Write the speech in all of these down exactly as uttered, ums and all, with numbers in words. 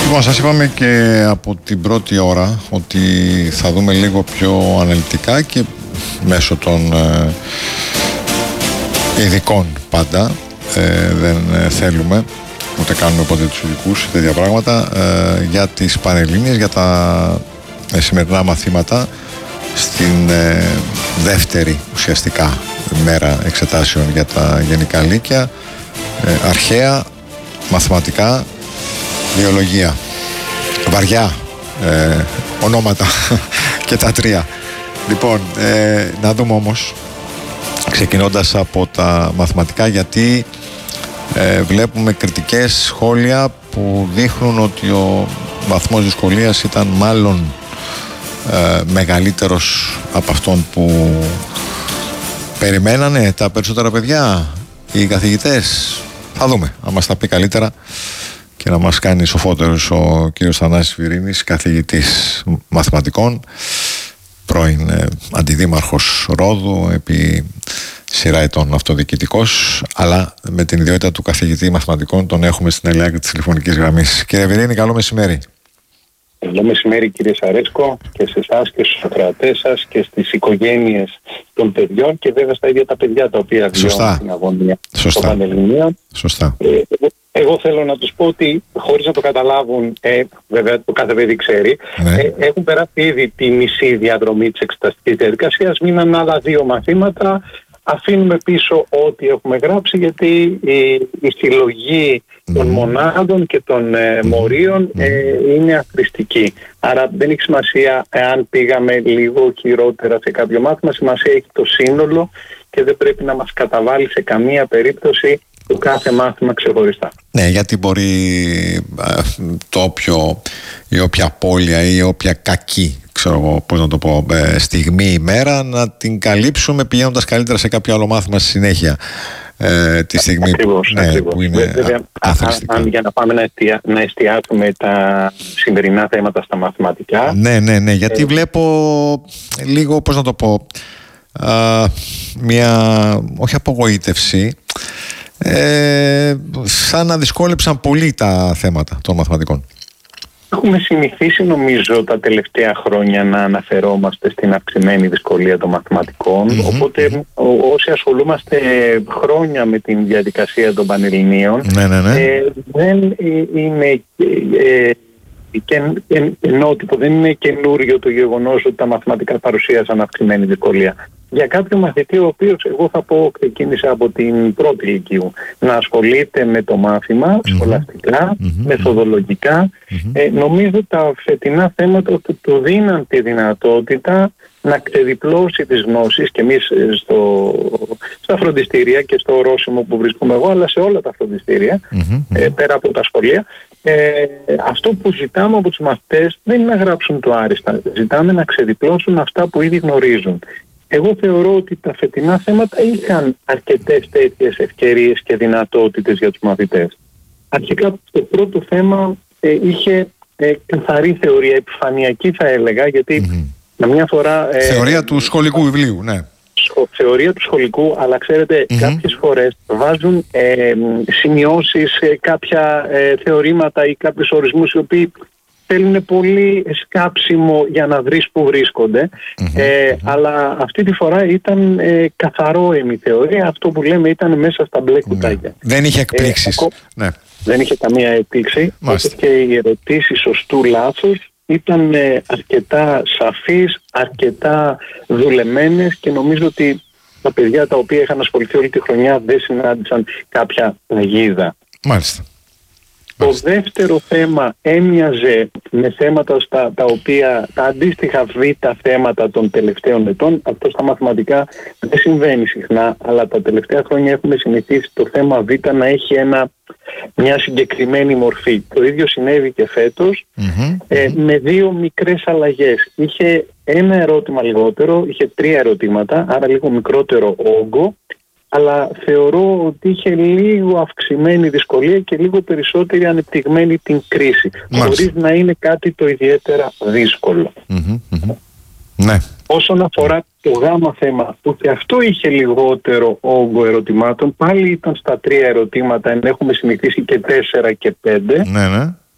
Λοιπόν, σας είπαμε και από την πρώτη ώρα ότι θα δούμε λίγο πιο αναλυτικά και μέσω των ε, ειδικών πάντα. Ε, δεν ε, θέλουμε ούτε κάνουμε ποτέ τους ειδικούς τέτοια πράγματα ε, για τις Πανελλήνιες, για τα ε, σημερινά μαθήματα στην ε, δεύτερη ουσιαστικά μέρα εξετάσεων για τα γενικά λύκεια, ε, αρχαία, μαθηματικά, βιολογία. Βαριά ε, ονόματα και τα τρία. Λοιπόν, ε, να δούμε όμως, ξεκινώντας από τα μαθηματικά, γιατί ε, βλέπουμε κριτικές σχόλια που δείχνουν ότι ο βαθμός δυσκολίας ήταν μάλλον ε, μεγαλύτερος από αυτόν που περιμένανε τα περισσότερα παιδιά, οι καθηγητές. Θα δούμε, αν μας τα πει καλύτερα και να μας κάνει σοφότερος ο κύριος Θανάσης Βυρίνης, καθηγητής μαθηματικών, πρώην ε, αντιδήμαρχος Ρόδου, επί σειρά ετών αυτοδιοικητικός, αλλά με την ιδιότητα του καθηγητή μαθηματικών τον έχουμε στην άλλη άκρη της τηλεφωνικής γραμμής. Κύριε Βυρίνη, καλό μεσημέρι. Καλό μεσημέρι, κύριε Σαρέσκο, και σε εσάς και στους ακροατές σας και στις οικογένειες των παιδιών και βέβαια στα ίδια τα παιδιά τα οποία βιώνουν την αγωνία των Πανελληνίων. Σωστά. Ε, εγώ θέλω να τους πω ότι, χωρίς να το καταλάβουν, ε, βέβαια το κάθε παιδί ξέρει, ναι. ε, έχουν περάσει ήδη τη μισή διαδρομή της εξεταστικής διαδικασίας, μείναν άλλα δύο μαθήματα. Αφήνουμε πίσω ό,τι έχουμε γράψει, γιατί η, η συλλογή mm. των μονάδων και των ε, μορίων ε, είναι αχρηστική. Άρα δεν έχει σημασία εάν πήγαμε λίγο χειρότερα σε κάποιο μάθημα, σημασία έχει το σύνολο και δεν πρέπει να μας καταβάλει σε καμία περίπτωση το κάθε μάθημα ξεχωριστά. Ναι, γιατί μπορεί ε, το όποιο, η όποια απώλεια ή η όποια κακή, ξέρω εγώ πώς να το πω, ε, στιγμή ημέρα να την καλύψουμε πηγαίνοντας καλύτερα σε κάποιο άλλο μάθημα στη συνέχεια. Ε, τη στιγμή ακριβώς, που, ναι, ακριβώς. που είναι βέβαια, αθροιστικά. Αν για να πάμε να, εστια, να εστιάσουμε τα σημερινά θέματα στα μαθηματικά. Ναι, ναι, ναι, γιατί ε, βλέπω λίγο, πώς να το πω, α, μια, όχι απογοήτευση, ε, σαν να δυσκόλεψαν πολύ τα θέματα των μαθηματικών. Έχουμε συνηθίσει, νομίζω, τα τελευταία χρόνια να αναφερόμαστε στην αυξημένη δυσκολία των μαθηματικών. Mm-hmm. Οπότε mm-hmm. όσοι ασχολούμαστε χρόνια με την διαδικασία των Πανελληνίων, ναι, ναι, ναι. Ε, δεν είναι ε, και, ε, ενότυπο, δεν είναι καινούριο το γεγονός ότι τα μαθηματικά παρουσίασαν αυξημένη δυσκολία. Για κάποιον μαθητή, ο οποίος, εγώ θα πω, ξεκίνησε από την πρώτη ηλικίου να ασχολείται με το μάθημα, mm-hmm. σχολαστικά, mm-hmm. μεθοδολογικά, mm-hmm. Ε, νομίζω τα φετινά θέματα του, του δίναν τη δυνατότητα να ξεδιπλώσει τις γνώσεις, και εμείς στο, στα φροντιστήρια και στο ορόσημο που βρίσκομαι εγώ, αλλά σε όλα τα φροντιστήρια, mm-hmm. ε, πέρα από τα σχολεία. Ε, αυτό που ζητάμε από τους μαθητές δεν είναι να γράψουν το άριστα, ζητάμε να ξεδιπλώσουν αυτά που ήδη γνωρίζουν. Εγώ θεωρώ ότι τα φετινά θέματα είχαν αρκετές τέτοιες ευκαιρίες και δυνατότητες για τους μαθητές. Αρχικά το πρώτο θέμα ε, είχε ε, καθαρή θεωρία, επιφανειακή θα έλεγα, γιατί mm-hmm. μια φορά... Ε, θεωρία του σχολικού βιβλίου, ναι. Θεωρία του σχολικού, αλλά ξέρετε mm-hmm. κάποιες φορές βάζουν ε, σημειώσεις, ε, κάποια ε, θεωρήματα ή κάποιους ορισμούς οι οποίοι θέλουν πολύ σκάψιμο για να βρεις που βρίσκονται, mm-hmm, ε, mm-hmm. αλλά αυτή τη φορά ήταν ε, καθαρό ημιθεωρία, αυτό που λέμε ήταν μέσα στα μπλε κουτάκια. Mm-hmm. Δεν είχε εκπλήξεις. Ε, ναι. Δεν είχε καμία εκπλήξη, και οι ερωτήσεις σωστού λάθος ήταν ε, αρκετά σαφείς, αρκετά δουλεμένες, και νομίζω ότι τα παιδιά τα οποία είχαν ασχοληθεί όλη τη χρονιά δεν συνάντησαν κάποια παγίδα. Μάλιστα. Το δεύτερο θέμα έμοιαζε με θέματα στα, τα οποία τα αντίστοιχα β' θέματα των τελευταίων ετών. Αυτό στα μαθηματικά δεν συμβαίνει συχνά, αλλά τα τελευταία χρόνια έχουμε συνηθίσει το θέμα β' να έχει ένα, μια συγκεκριμένη μορφή. Το ίδιο συνέβη και φέτος, mm-hmm. ε, με δύο μικρές αλλαγές. Είχε ένα ερώτημα λιγότερο, είχε τρία ερωτήματα, άρα λίγο μικρότερο όγκο, αλλά θεωρώ ότι είχε λίγο αυξημένη δυσκολία και λίγο περισσότερη ανεπτυγμένη την κρίση, χωρίς να είναι κάτι το ιδιαίτερα δύσκολο. Mm-hmm, mm-hmm. Ναι. Όσον αφορά το γάμα θέμα, που και αυτό είχε λιγότερο όγκο ερωτημάτων, πάλι ήταν στα τρία ερωτήματα, ενώ έχουμε συνηθίσει και τέσσερα και πέντε. Ναι, ναι.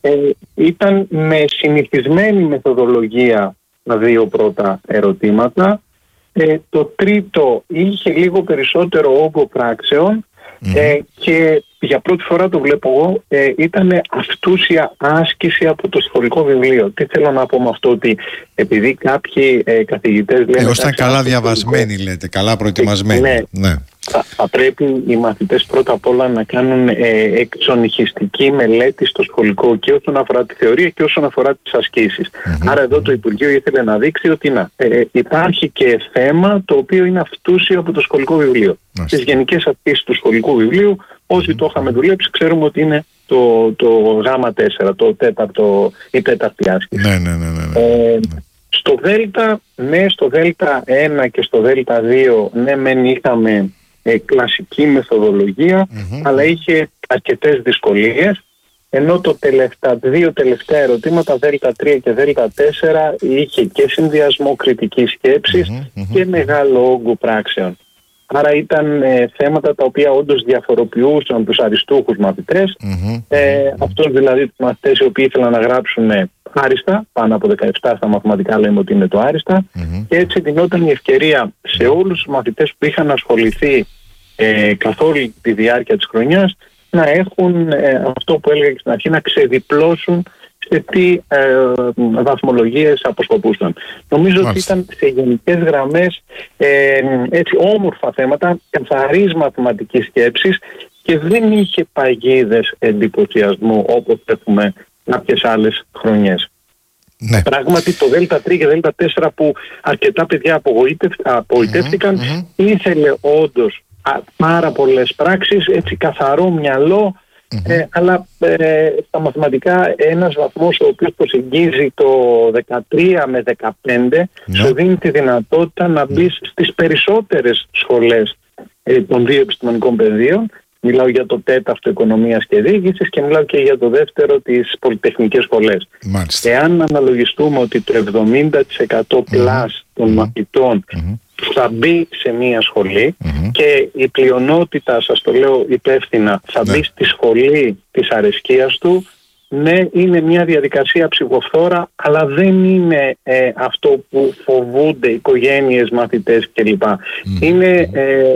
Ε, ήταν με συνηθισμένη μεθοδολογία τα δύο πρώτα ερωτήματα. Ε, το τρίτο είχε λίγο περισσότερο όγκο πράξεων mm-hmm. ε, και για πρώτη φορά το βλέπω εγώ, ε, ήταν αυτούσια άσκηση από το σχολικό βιβλίο. Τι θέλω να πω με αυτό, ότι επειδή κάποιοι ε, καθηγητές λένε... Ε, ήταν καλά διαβασμένοι, λέτε, καλά προετοιμασμένοι. Ναι. ναι. Θα, θα πρέπει οι μαθητές πρώτα απ' όλα να κάνουν ε, εξονυχιστική μελέτη στο σχολικό και όσον αφορά τη θεωρία και όσον αφορά τις ασκήσεις. Mm-hmm. Άρα εδώ το Υπουργείο ήθελε να δείξει ότι να, ε, υπάρχει και θέμα το οποίο είναι αυτούσιο από το σχολικό βιβλίο. Mm-hmm. Τις γενικές ασκήσεις του σχολικού βιβλίου, όσοι mm-hmm. το είχαμε δουλέψει, ξέρουμε ότι είναι το, το γάμα τέσσερα, το τέταρτο, η τέταρτη άσκηση. Ναι, ναι, ναι, ναι, ναι. Ε, στο Δέλτα, ναι, στο Δέλτα ένα και στο Δέλτα δύο, ναι, μεν είχαμε Ε, κλασική μεθοδολογία, mm-hmm. αλλά είχε αρκετές δυσκολίες, ενώ το τελευταία, δύο τελευταία ερωτήματα, Δέλτα τρία και Δέλτα τέσσερα, είχε και συνδυασμό κριτικής σκέψης mm-hmm. και μεγάλο όγκο πράξεων. Άρα ήταν ε, θέματα τα οποία όντως διαφοροποιούσαν τους αριστούχους μαθητές, mm-hmm. ε, αυτός δηλαδή τους μαθητές οι οποίοι ήθελαν να γράψουν ε, άριστα, πάνω από δεκαεπτά στα μαθηματικά λέμε ότι είναι το άριστα, mm-hmm. και έτσι δινόταν η ευκαιρία σε όλους τους μαθητές που είχαν ασχοληθεί ε, καθ' όλη τη διάρκεια της χρονιάς να έχουν ε, αυτό που έλεγα και στην αρχή, να ξεδιπλώσουν σε τι ε, βαθμολογίες αποσκοπούσαν. Νομίζω Μάλιστα. ότι ήταν σε γενικές γραμμές ε, έτσι όμορφα θέματα καθαρής μαθηματικής σκέψης και δεν είχε παγίδες εντυπωσιασμού όπως έχουμε κάποιες άλλες χρονιές. Ναι. Πράγματι το Δέλτα τρία και Δέλτα τέσσερα που αρκετά παιδιά απογοητεύτηκαν mm-hmm. ήθελε όντως α, πάρα πολλές πράξεις, έτσι καθαρό μυαλό, mm-hmm. ε, αλλά ε, στα μαθηματικά ένας βαθμός ο οποίος προσεγγίζει το δεκατρία με δεκαπέντε mm-hmm. σου δίνει τη δυνατότητα να μπεις mm-hmm. στις περισσότερες σχολές ε, των δύο επιστημονικών πεδίων. Μιλάω για το τέταρτο οικονομίας και διοίκησης και μιλάω και για το δεύτερο τις πολυτεχνικές σχολές. Μάλιστα. Εάν αναλογιστούμε ότι το εβδομήντα τοις εκατό πλάς mm-hmm. των μαθητών mm-hmm. θα μπει σε μία σχολή mm-hmm. και η πλειονότητα, σας το λέω υπεύθυνα, θα ναι. μπει στη σχολή της αρεσκίας του, ναι, είναι μια διαδικασία ψηφοφθόρα, αλλά δεν είναι ε, αυτό που φοβούνται οικογένειες, μαθητές κλπ. Mm-hmm. Είναι ε,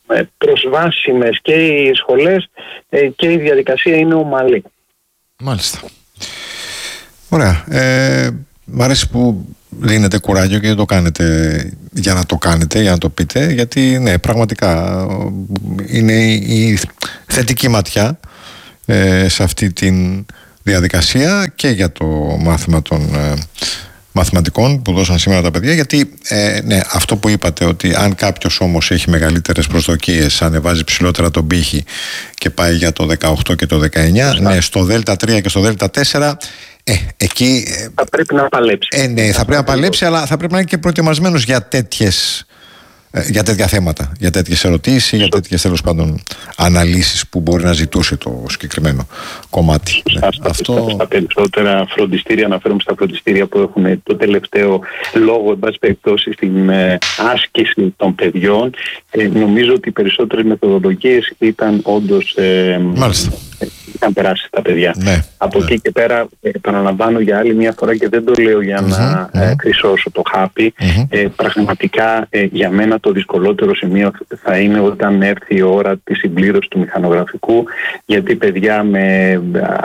προσβάσιμες και οι σχολές ε, και η διαδικασία είναι ομαλή. Μάλιστα. Ωραία. Ε, μ' αρέσει που δίνετε κουράγιο και το κάνετε για να το κάνετε, για να το πείτε, γιατί ναι, πραγματικά είναι η θετική ματιά ε, σε αυτή την διαδικασία και για το μάθημα των ε, μαθηματικών που δώσαν σήμερα τα παιδιά, γιατί ε, ναι, αυτό που είπατε, ότι αν κάποιος όμως έχει μεγαλύτερες προσδοκίες, ανεβάζει ψηλότερα τον πύχη και πάει για το δεκαοκτώ και το δεκαεννιά, ναι, στο Δέλτα τρία και στο Δέλτα τέσσερα ε, εκεί ε, θα πρέπει να παλέψει. Ε, ναι, θα πρέπει να παλέψει, αλλά θα πρέπει να είναι και προετοιμασμένος για τέτοιες για τέτοια θέματα, για τέτοιες ερωτήσεις ή για τέτοιες τέλος πάντων αναλύσεις που μπορεί να ζητούσε το συγκεκριμένο κομμάτι. Στα, ναι, αυτό... στα περισσότερα φροντιστήρια, αναφέρομαι στα φροντιστήρια που έχουν το τελευταίο λόγο, εν πάση περιπτώσει, στην ε, άσκηση των παιδιών. Ε, νομίζω ότι οι περισσότερες μεθοδολογίες ήταν όντως ε, ε, είχαν περάσει τα παιδιά. Ναι, Από ναι. εκεί και πέρα, ε, επαναλαμβάνω για άλλη μια φορά και δεν το λέω για mm-hmm, να mm-hmm. Ε, κρυσώσω το χάπι. Mm-hmm. Ε, πραγματικά ε, για μένα το δυσκολότερο σημείο θα είναι όταν έρθει η ώρα της συμπλήρωσης του μηχανογραφικού, γιατί παιδιά με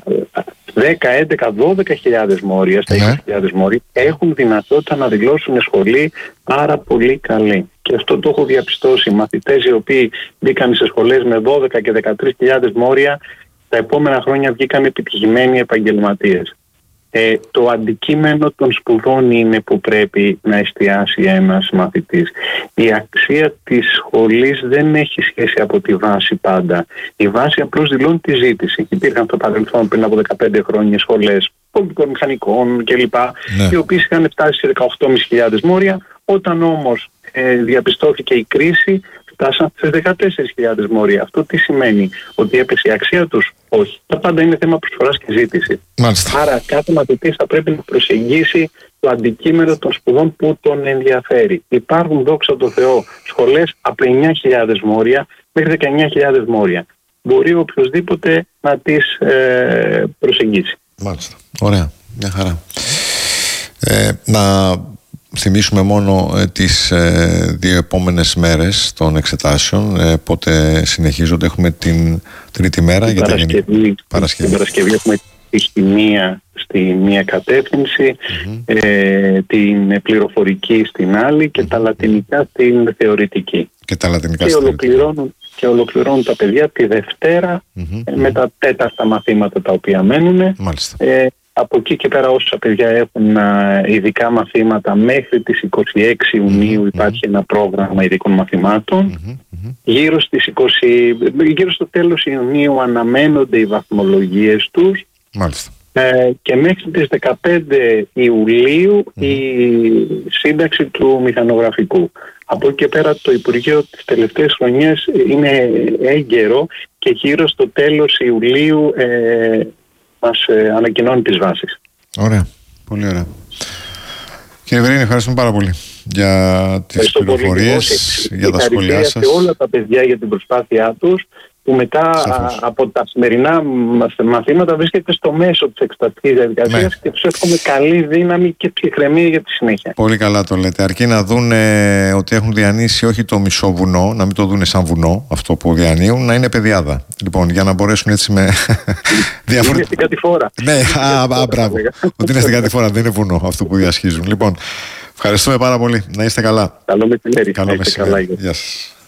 δέκα, έντεκα, δώδεκα χιλιάδες μόρια, στα είκοσι χιλιάδες μόρια, έχουν δυνατότητα να δηλώσουν σχολή πάρα πολύ καλή. Και αυτό το έχω διαπιστώσει. Μαθητές οι οποίοι μπήκαν σε σχολές με δώδεκα και δεκατρείς χιλιάδες μόρια, τα επόμενα χρόνια βγήκαν επιτυχημένοι επαγγελματίες. Ε, το αντικείμενο των σπουδών είναι που πρέπει να εστιάσει ένας μαθητής. Η αξία της σχολής δεν έχει σχέση από τη βάση πάντα. Η βάση απλώς δηλώνει τη ζήτηση. Υπήρχαν στο παρελθόν πριν από δεκαπέντε χρόνια σχολές πολιτικών μηχανικών κλπ. Ναι. Οι οποίες είχαν φτάσει σε δεκαοκτώ χιλιάδες πεντακόσια μόρια. Όταν όμως ε, διαπιστώθηκε η κρίση, φτάσαν σε δεκατέσσερις χιλιάδες μόρια. Αυτό τι σημαίνει? Ότι έπεσε η αξία τους? Όχι. Τα πάντα είναι θέμα προσφοράς και ζήτηση. Μάλιστα. Άρα κάθε μαθητής θα πρέπει να προσεγγίσει το αντικείμενο των σπουδών που τον ενδιαφέρει. Υπάρχουν, δόξα τω Θεώ, σχολές από εννιά χιλιάδες μόρια μέχρι δεκαεννιά χιλιάδες μόρια. Μπορεί οποιοδήποτε να τις ε, προσεγγίσει. Μάλιστα. Ωραία. Μια χαρά. Ε, να θυμίσουμε μόνο ε, τις ε, δύο επόμενες μέρες των εξετάσεων, ε, πότε συνεχίζονται. Έχουμε την τρίτη μέρα την για Παρασκευή, τα γενικά. Παρασκευή. Την Παρασκευή έχουμε στη μία, στη μία κατεύθυνση, mm-hmm. ε, την πληροφορική στην άλλη και mm-hmm. τα λατινικά στην θεωρητική. Και τα λατινικά και στην ολοκληρώνουν, και ολοκληρώνουν τα παιδιά τη Δευτέρα mm-hmm. ε, με τα τέταρτα μαθήματα τα οποία μένουν. Μάλιστα. Ε, Από εκεί και πέρα όσα παιδιά έχουν α, ειδικά μαθήματα μέχρι τις είκοσι έξι Ιουνίου mm-hmm. υπάρχει ένα πρόγραμμα ειδικών μαθημάτων. Mm-hmm. Γύρω, στις είκοσι, γύρω στο τέλος Ιουνίου αναμένονται οι βαθμολογίες τους. Μάλιστα. Ε, και μέχρι τις δεκαπέντε Ιουλίου mm-hmm. η σύνταξη του μηχανογραφικού. Από εκεί και πέρα το Υπουργείο τις τελευταίες χρονιές είναι έγκαιρο και γύρω στο τέλος Ιουλίου ε, μας ε, ανακοινώνει τις βάσεις. Ωραία. Πολύ ωραία. Κύριε Βερίνη, ευχαριστούμε πάρα πολύ για τις πληροφορίες, για τα σχόλιά σας. Και όλα τα παιδιά για την προσπάθειά τους, που μετά α, από τα σημερινά μαθήματα βρίσκεται στο μέσο της εξεταστικής διαδικασίας ναι. και τους εύχομαι καλή δύναμη και ψυχραιμία για τη συνέχεια. Πολύ καλά το λέτε. Αρκεί να δουν ε, ότι έχουν διανύσει όχι το μισό βουνό, να μην το δουν σαν βουνό αυτό που διανύουν, να είναι παιδιάδα. Λοιπόν, για να μπορέσουν έτσι με διαφορετικά. Είναι στην κατηφόρα. Ναι, α, α, μπράβο. Ότι είναι στην κατηφόρα, δεν είναι βουνό αυτό που διασχίζουν. Λοιπόν, ευχαριστούμε πάρα πολύ. Να είστε καλά. Καλό μεσημέρι. Καλό μεσημέρι. Γεια σας.